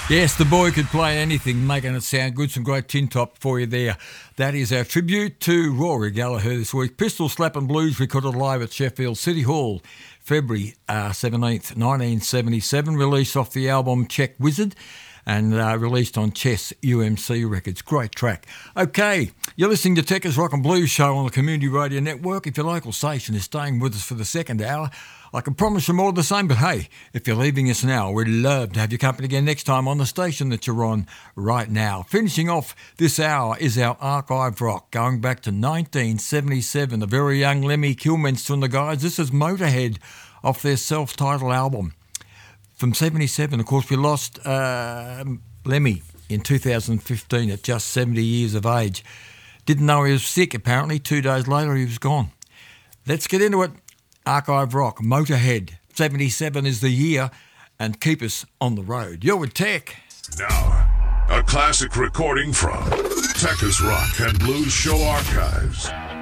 Yes, the boy could play anything, making it sound good. Some great tin top for you there. That is our tribute to Rory Gallagher this week. Pistol Slappin' Blues recorded live at Sheffield City Hall, February 17th, 1977. Released off the album Check Wizard and released on Chess UMC Records. Great track. Okay, you're listening to Techers Rock and Blues Show on the Community Radio Network. If your local station is staying with us for the second hour, I can promise you more of the same, but hey, if you're leaving us now, we'd love to have your company again next time on the station that you're on right now. Finishing off this hour is our archive rock, going back to 1977. The very young Lemmy Kilminster and the guys. This is Motorhead off their self-titled album. From 77, of course, we lost Lemmy in 2015 at just 70 years of age. Didn't know he was sick, apparently. 2 days later, he was gone. Let's get into it. Archive Rock, Motorhead, 77 is the year, and keep us on the road. You're with Tech. Now, a classic recording from Techers Rock and Blues Show Archives.